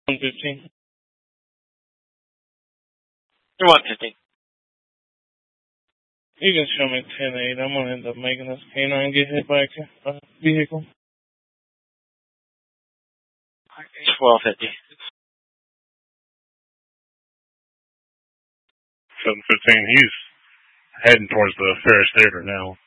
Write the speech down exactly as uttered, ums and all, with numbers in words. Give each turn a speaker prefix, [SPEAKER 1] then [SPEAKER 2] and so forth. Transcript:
[SPEAKER 1] one fifteen.
[SPEAKER 2] You're one fifty.
[SPEAKER 1] You can show me ten eight. I'm going to end up making this canine get hit by a uh, vehicle.
[SPEAKER 2] twelve fifty.
[SPEAKER 3] seven fifteen. He's heading towards the Ferris Theater now.